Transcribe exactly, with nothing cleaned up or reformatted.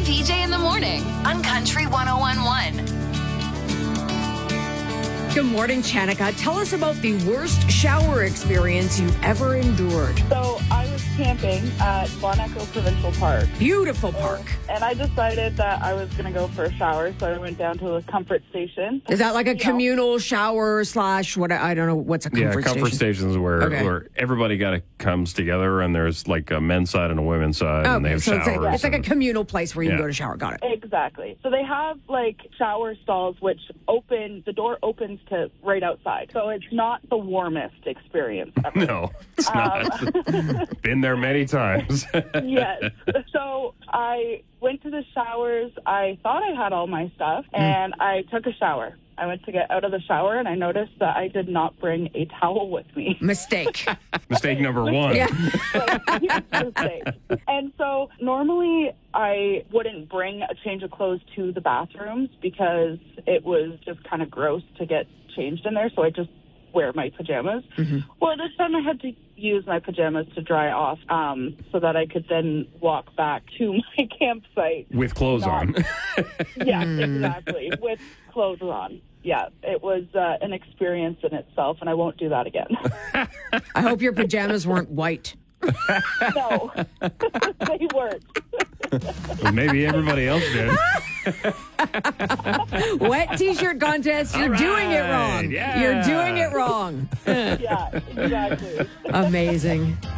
and P J in the morning on Country one oh one point one. Good morning, Chanika. Tell us about the worst shower experience you've ever endured. So I was camping at Bon Echo Provincial Park. Beautiful park. And I decided that I was going to go for a shower, so I went down to the comfort station. Is that like a You know. communal shower slash what? I don't know. What's a comfort yeah, comfort station? stations where, Okay. where everybody kind of comes together and there's like a men's side and a women's side and they Okay, have so it's showers. like, it's like a and- communal place where you Yeah. can go to shower. Got it. Exactly. So they have like shower stalls which open, the door opens to right outside. So it's not the warmest experience ever. No, it's not. Been there many times. Yes. So I went to the showers. I thought I had all my stuff, and I took a shower. I went to get out of the shower, and I noticed that I did not bring a towel with me. Mistake. Mistake number one. Yeah. Like, huge mistake. And so normally I wouldn't bring a change of clothes to the bathrooms because it was just kind of gross to get changed in there. So I just wear my pajamas. Mm-hmm. Well, this time I had to use my pajamas to dry off um, so that I could then walk back to my campsite. With clothes Not- on. Yes, exactly. With clothes on. Yeah, it was uh, an experience in itself, and I won't do that again. I hope your pajamas weren't white. No, they weren't. Well, maybe everybody else did. Wet t-shirt contest. You're All doing it right, wrong. yeah. You're doing it wrong. Yeah, exactly. Amazing.